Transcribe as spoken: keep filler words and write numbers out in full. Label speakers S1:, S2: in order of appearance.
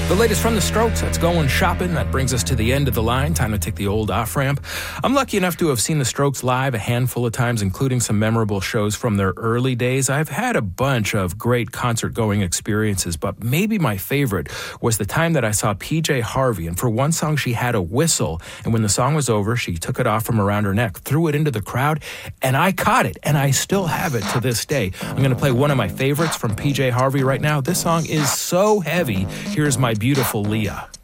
S1: The latest from the Strokes, that's Going Shopping. That brings us to the end of the line. Time to take the old off-ramp. I'm lucky enough to have seen the Strokes live a handful of times, including some memorable shows from their early days. I've had a bunch of great concert-going experiences, but maybe my favorite was the time that I saw P J Harvey, and for one song she had a whistle, and when the song was over, she took it off from around her neck, threw it into the crowd, and I caught it, and I still have it to this day. I'm going to play one of my favorites from P J Harvey right now. This song is so heavy. Here's My Beautiful Leah.